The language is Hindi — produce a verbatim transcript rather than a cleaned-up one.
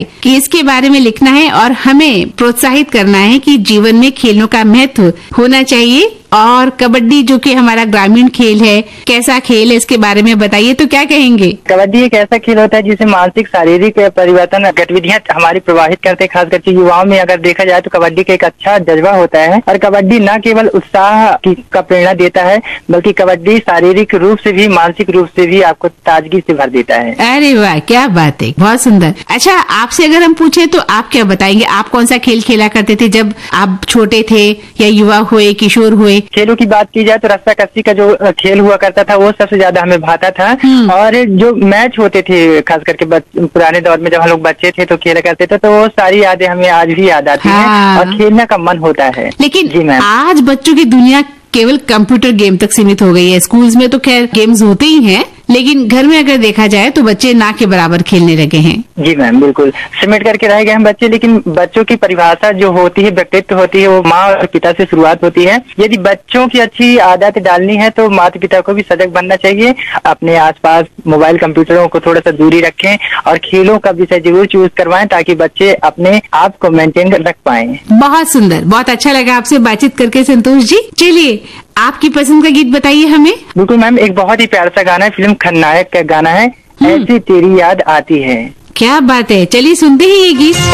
कि इसके बारे में लिखना है और हमें प्रोत्साहित करना है कि जीवन में खेलों का महत्व होना चाहिए। और कबड्डी जो कि हमारा ग्रामीण खेल है, कैसा खेल है, इसके बारे में बताइए तो क्या कहेंगे? कबड्डी एक ऐसा खेल होता है जिसे मानसिक शारीरिक परिवर्तन गतिविधियां हमारी प्रभावित करते हैं। खास करके युवाओं में अगर देखा जाए तो कबड्डी का एक अच्छा जज्बा होता है। और कबड्डी न केवल उत्साह की का प्रेरणा देता है, बल्कि कबड्डी शारीरिक रूप से भी मानसिक रूप से भी आपको ताजगी से भर देता है। अरे वाह, क्या बात है, बहुत सुंदर। अच्छा, आपसे अगर हम पूछे तो आप क्या बताएंगे? आप कौन सा खेल खेला करते थे जब आप छोटे थे या युवा हुए, किशोर हुए? खेलों की बात की जाए तो रस्सा कस्सी का जो खेल हुआ करता था वो सबसे ज्यादा हमें भाता था। और जो मैच होते थे खास करके पुराने दौर में जब हम लोग बच्चे थे तो खेला करते थे, तो वो सारी यादें हमें आज भी याद आती हैं। हाँ। और खेलने का मन होता है। लेकिन आज बच्चों की दुनिया केवल कंप्यूटर गेम तक सीमित हो गई है। स्कूल्स में तो खैर गेम्स होते ही हैं, लेकिन घर में अगर देखा जाए तो बच्चे ना के बराबर खेलने लगे हैं। जी मैम, बिल्कुल सिमट करके रह गए हैं बच्चे। लेकिन बच्चों की परिभाषा जो होती है, व्यक्तित्व होती है, वो माँ और पिता से शुरुआत होती है। यदि बच्चों की अच्छी आदत डालनी है तो माता पिता को भी सजग बनना चाहिए। अपने आसपास मोबाइल कंप्यूटरों को थोड़ा सा दूरी रखें और खेलों का विषय जरूर चूज करवाएं ताकि बच्चे अपने आप को मेंटेन रख पाए। बहुत सुंदर, बहुत अच्छा लगा आपसे बातचीत करके संतोष जी। चलिए, आपकी पसंद का गीत बताइए हमें। बिल्कुल मैम, एक बहुत ही प्यारा सा गाना है, फिल्म खलनायक का गाना है, ऐसी तेरी याद आती है। क्या बात है, चलिए सुनते हैं ये गीत।